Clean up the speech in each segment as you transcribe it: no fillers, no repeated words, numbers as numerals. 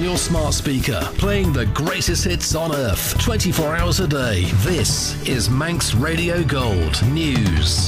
your smart speaker, playing the greatest hits on earth, 24 hours a day. This is Manx Radio Gold News.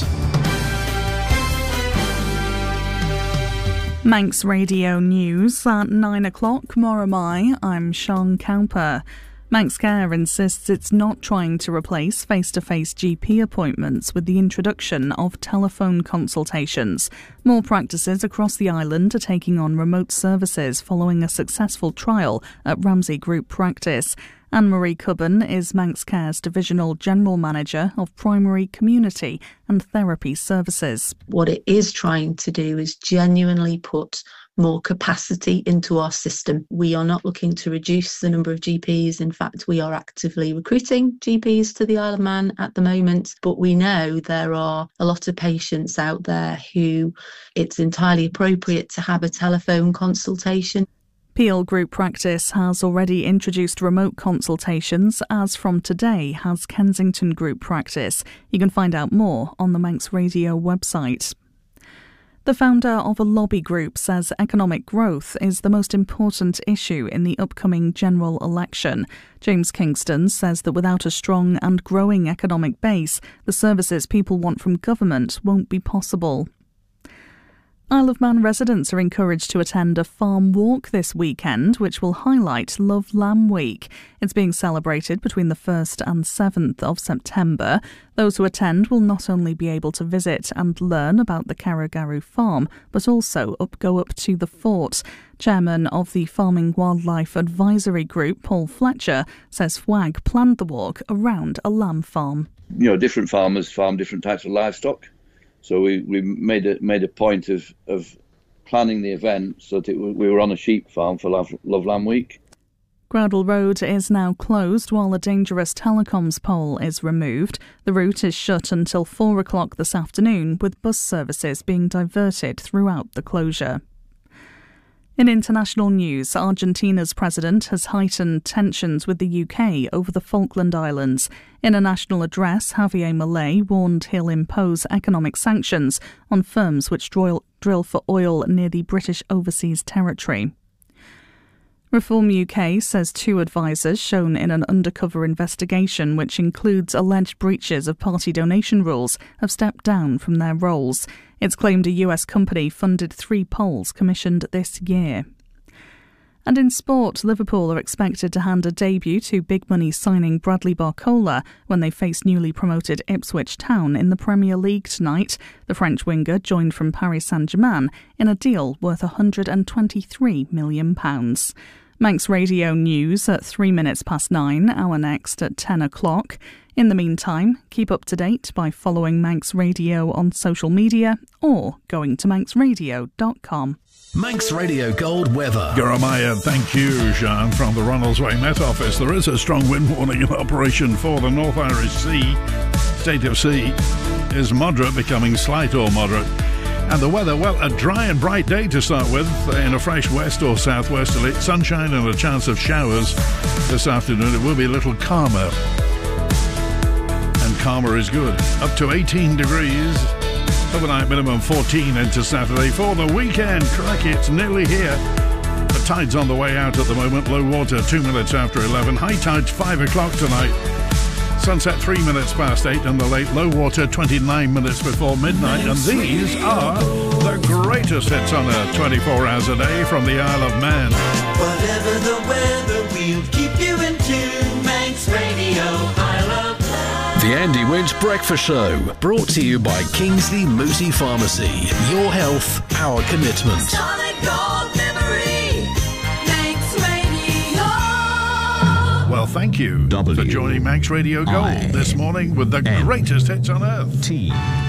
Manx Radio News at 9 o'clock. Moramai, I'm Sean Cowper. Manx Care insists it's not trying to replace face-to-face GP appointments with the introduction of telephone consultations. More practices across the island are taking on remote services following a successful trial at Ramsey Group Practice. Anne-Marie Cubban is Manx Care's Divisional General Manager of Primary, Community and Therapy Services. What it is trying to do is genuinely put more capacity into our system. We are not looking to reduce the number of GPs. In fact, we are actively recruiting GPs to the Isle of Man at the moment, but we know there are a lot of patients out there who it's entirely appropriate to have a telephone consultation. Peel Group Practice has already introduced remote consultations, as from today has Kensington Group Practice. You can find out more on the Manx Radio website. The founder of a lobby group says economic growth is the most important issue in the upcoming general election. James Kingston says that without a strong and growing economic base, the services people want from government won't be possible. Isle of Man residents are encouraged to attend a farm walk this weekend, which will highlight Love Lamb Week. It's being celebrated between the 1st and 7th of September. Those who attend will not only be able to visit and learn about the Carrigaru farm, but also go up to the fort. Chairman of the Farming Wildlife Advisory Group, Paul Fletcher, says FWAG planned the walk around a lamb farm. You know, different farmers farm different types of livestock. So we made a point of planning the event so that we were on a sheep farm for Love Lamb Week. Groudle Road is now closed while a dangerous telecoms pole is removed. The route is shut until 4 o'clock this afternoon, with bus services being diverted throughout the closure. In international news, Argentina's president has heightened tensions with the UK over the Falkland Islands. In a national address, Javier Milei warned he'll impose economic sanctions on firms which drill for oil near the British overseas territory. Reform UK says 2 advisers shown in an undercover investigation, which includes alleged breaches of party donation rules, have stepped down from their roles. It's claimed a US company funded 3 polls commissioned this year. And in sport, Liverpool are expected to hand a debut to big money signing Bradley Barcola when they face newly promoted Ipswich Town in the Premier League tonight. The French winger joined from Paris Saint-Germain in a deal worth £123 million. Manx Radio News at 3 minutes past 9, our next at 10 o'clock. In the meantime, keep up to date by following Manx Radio on social media or going to manxradio.com. Manx Radio Gold weather. Jeremiah, thank you, Sean, from the Ronaldsway Met Office. There is a strong wind warning in operation for the North Irish Sea. State of sea is moderate, becoming slight or moderate. And the weather, well, a dry and bright day to start with, in a fresh west or southwesterly. Sunshine and a chance of showers this afternoon. It will be a little calmer. And calmer is good. Up to 18 degrees. Overnight minimum 14 into Saturday. For the weekend, crikey, it's nearly here. The tide's on the way out at the moment. Low water 2 minutes after 11. High tide's 5 o'clock tonight. Sunset 3 minutes past 8 and the late low water 29 minutes before midnight. And these are the greatest hits on Earth 24 hours a day from the Isle of Man. Whatever the weather, we'll keep you in tune. Manx Radio, Isle of Man. The Andy Winch Breakfast Show, brought to you by Kingsley Moosey Pharmacy. Your health, our commitment. Solid gold memory, Manx Radio. Well, thank you for joining Manx Radio Gold this morning with the greatest hits on Earth.